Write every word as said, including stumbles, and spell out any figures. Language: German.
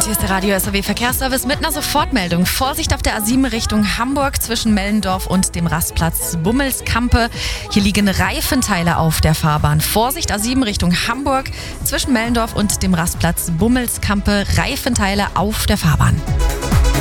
Und hier ist der Radio S R W Verkehrsservice mit einer Sofortmeldung. Vorsicht auf der A sieben Richtung Hamburg zwischen Mellendorf und dem Rastplatz Bummelskampe. Hier liegen Reifenteile auf der Fahrbahn. Vorsicht A sieben Richtung Hamburg zwischen Mellendorf und dem Rastplatz Bummelskampe. Reifenteile auf der Fahrbahn.